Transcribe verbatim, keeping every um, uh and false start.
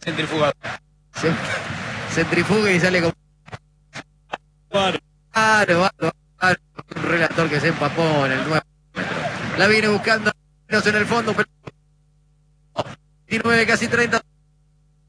Centrifugador. Centrifuga y sale como... Claro, claro, claro. Un relator que se empapó en el nueve. La viene buscando en el fondo, pero veintinueve, casi treinta.